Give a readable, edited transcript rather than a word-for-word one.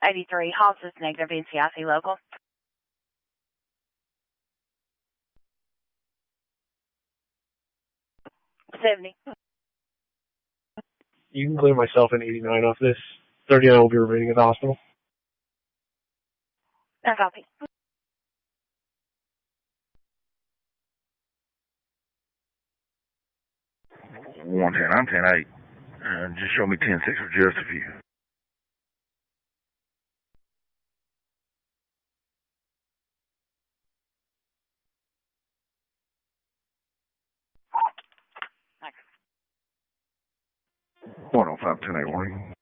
83, Halls is negative, NCIC local. 70. You can clear myself in 89 off this. 39 will be remaining at the hospital. No copy. 110, I'm 10-8. Just show me 10-6 for just a few. Thanks. 105, 10-8 warning.